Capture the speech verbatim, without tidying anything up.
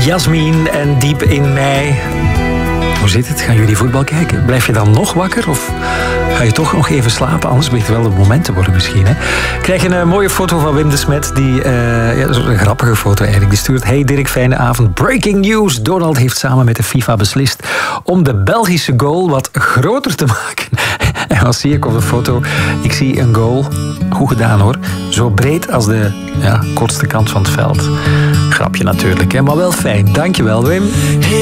Jasmin en Diep in Mei. Hoe zit het? Gaan jullie voetbal kijken? Blijf je dan nog wakker? Of ga je toch nog even slapen? Anders begint het wel het moment te worden misschien. Hè? Krijg je een mooie foto van Wim de Smet. Die, uh, ja, een grappige foto eigenlijk. Die stuurt: hey Dirk, fijne avond. Breaking news. Donald heeft samen met de FIFA beslist om de Belgische goal wat groter te maken. En wat zie ik op de foto? Ik zie een goal. Goed gedaan hoor. Zo breed als de ja, kortste kant van het veld. Grapje natuurlijk, hè? Maar wel fijn. Dankjewel Wim.